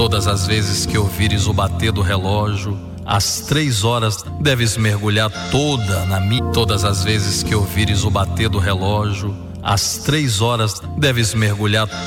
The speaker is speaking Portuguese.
Todas as vezes que ouvires o bater do relógio, às 3 horas deves mergulhar toda na minha. Todas as vezes que ouvires o bater do relógio, às 3 horas deves mergulhar